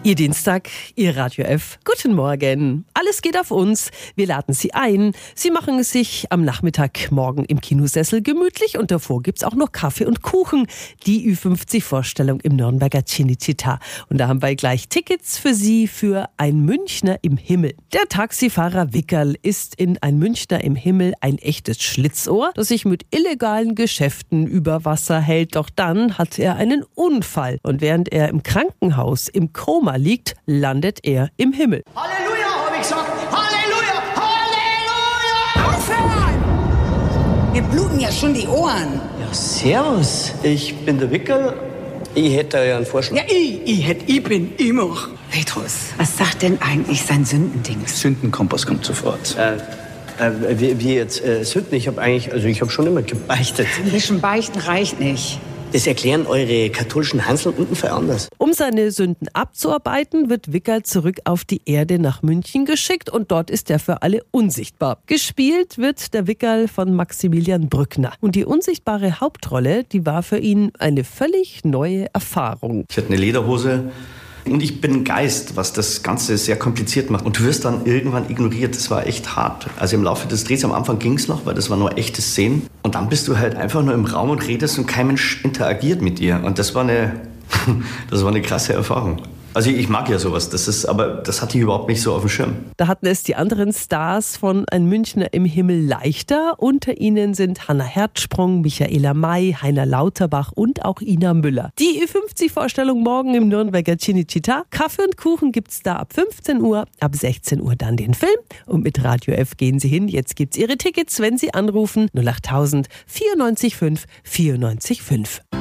Ihr Dienstag, Ihr Radio F. Guten Morgen. Alles geht auf uns. Wir laden Sie ein. Sie machen es sich am Nachmittagmorgen im Kinosessel gemütlich und davor gibt's auch noch Kaffee und Kuchen. Die Ü50-Vorstellung im Nürnberger Cinecittà. Und da haben wir gleich Tickets für Sie für Ein Münchner im Himmel. Der Taxifahrer Wickerl ist in Ein Münchner im Himmel ein echtes Schlitzohr, das sich mit illegalen Geschäften über Wasser hält. Doch dann hat er einen Unfall. Und während er im Krankenhaus im Koma liegt, landet er im Himmel. Halleluja, habe ich gesagt. Halleluja, Halleluja. Aufhören! Mir bluten ja schon die Ohren. Ja, servus. Ich bin der Wickerl. Ich hätte ja einen Vorschlag. Ja, ich bin immer. Petrus, was sagt denn eigentlich sein Sündendings? Sündenkompass kommt sofort. Wie jetzt Sünden? Ich habe schon immer gebeichtet. Ein bisschen beichten reicht nicht. Das erklären eure katholischen Hansel unten für anders. Um seine Sünden abzuarbeiten, wird Wickerl zurück auf die Erde nach München geschickt und dort ist er für alle unsichtbar. Gespielt wird der Wickerl von Maximilian Brückner. Und die unsichtbare Hauptrolle, die war für ihn eine völlig neue Erfahrung. Ich hatte eine Lederhose und ich bin ein Geist, was das Ganze sehr kompliziert macht. Und du wirst dann irgendwann ignoriert. Das war echt hart. Also im Laufe des Drehs, am Anfang ging es noch, weil das war nur echte Szenen. Und dann bist du halt einfach nur im Raum und redest und kein Mensch interagiert mit dir. Und das war eine krasse Erfahrung. Also ich mag ja sowas, aber das hatte ich überhaupt nicht so auf dem Schirm. Da hatten es die anderen Stars von Ein Münchner im Himmel leichter. Unter ihnen sind Hannah Herzsprung, Michaela May, Heiner Lauterbach und auch Ina Müller. Die Ü50-Vorstellung morgen im Nürnberger Cinecittà. Kaffee und Kuchen gibt's da ab 15 Uhr, ab 16 Uhr dann den Film. Und mit Radio F gehen Sie hin. Jetzt gibt's Ihre Tickets, wenn Sie anrufen 08000 94 5 94 5.